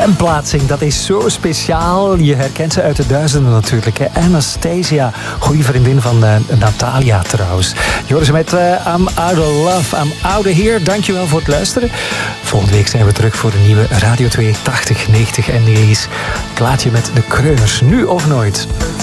stemplaatsing, dat is zo speciaal. Je herkent ze uit de duizenden natuurlijk. Hè? Anastasia, goede vriendin van Natalia trouwens. Je hoort ze met I'm Out of Love, I'm Out of Here. Dankjewel voor het luisteren. Volgende week zijn we terug voor de nieuwe Radio 2 80, 90 en 90's. Plaatje met de Kreuners, nu of nooit.